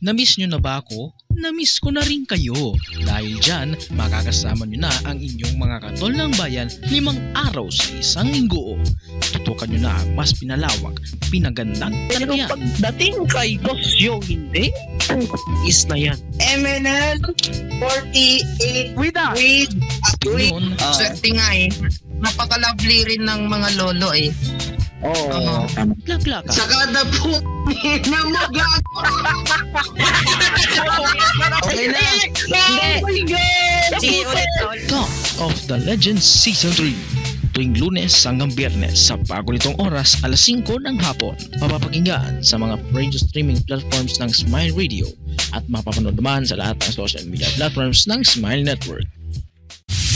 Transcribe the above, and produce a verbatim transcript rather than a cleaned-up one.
Na-miss nyo na ba ako? Na-miss ko na rin kayo. Dahil dyan, makakasama nyo na ang inyong mga katol ng bayan limang araw sa isang linggo. Tutukan nyo na ang mas pinalawak, pinagandang Pero talakayan. pagdating kay Boss Yung hindi, is na yan. M N L forty-eight With that, with with Yun, Ah. swerte nga eh. Napaka-lovely rin ng mga lolo eh. Oo. Oo. laklaka. Saka na po na mag- Okay na. Oh my God! Sige, ulit. Talk of the Legends Season three. Tuwing Lunes hanggang Biyernes sa bago nitong oras alas singko ng hapon. Mapapakinggan sa mga radio streaming platforms ng Smile Radio at mapapanood naman sa lahat ng social media platforms ng Smile Network.